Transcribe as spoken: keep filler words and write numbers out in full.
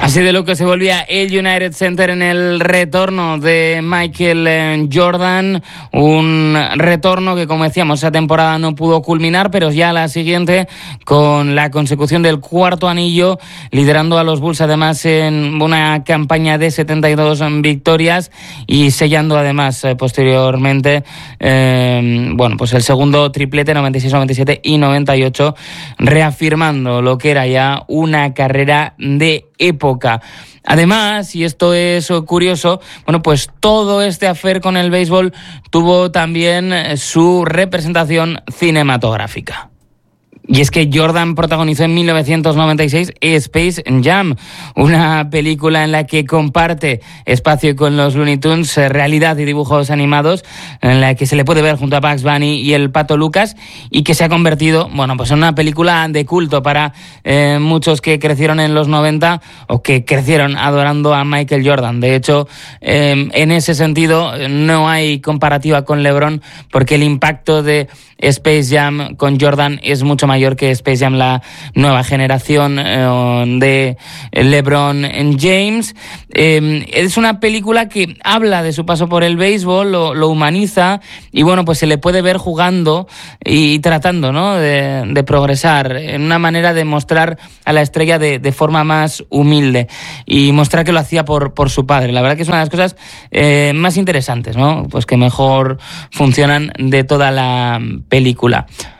Así de lo que se volvía el United Center en el retorno de Michael Jordan, un retorno que, como decíamos, esa temporada no pudo culminar, pero ya la siguiente con la consecución del cuarto anillo, liderando a los Bulls además en una campaña de setenta y dos victorias y sellando además eh, posteriormente eh, bueno, pues el segundo triplete, noventa y seis, noventa y siete y noventa y ocho, reafirmando lo que era ya una carrera de época. Además, y esto es curioso, bueno, pues todo este affair con el béisbol tuvo también su representación cinematográfica. Y es que Jordan protagonizó en mil novecientos noventa y seis Space Jam, una película en la que comparte espacio con los Looney Tunes, realidad y dibujos animados, en la que se le puede ver junto a Bugs Bunny y el Pato Lucas, y que se ha convertido, bueno, pues en una película de culto para eh, muchos que crecieron en los noventa o que crecieron adorando a Michael Jordan. De hecho, eh, en ese sentido no hay comparativa con LeBron, porque el impacto de Space Jam con Jordan es mucho mayor que Space Jam, la nueva generación eh, de LeBron James. Eh, es una película que habla de su paso por el béisbol, lo, lo humaniza y bueno, pues se le puede ver jugando y, y tratando, ¿no?, de, de progresar en una manera de mostrar a la estrella de, de forma más humilde y mostrar que lo hacía por, por su padre. La verdad que es una de las cosas eh, más interesantes, ¿no?, pues que mejor funcionan de toda la película.